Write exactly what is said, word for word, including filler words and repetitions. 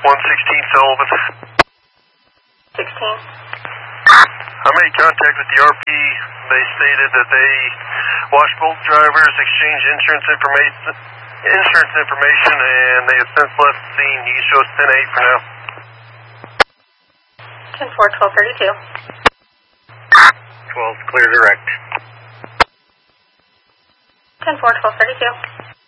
one sixteen Sullivan. sixteen. I made contact with the R P. They stated that they watched both drivers exchange insurance information, insurance information, and they have since left the scene. You can show us ten eight for now. ten four, twelve thirty-two. twelve, clear direct. ten four, twelve thirty-two.